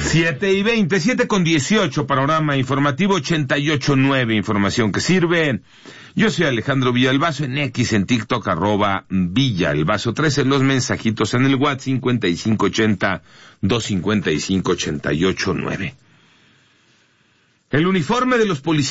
7:20, 7:18, panorama informativo 88.9, información que sirve. Yo soy Alejandro Villalbazo, en X, en TikTok, @Villalbazo 13, los mensajitos en el WhatsApp 5580-255-889. El uniforme de los policías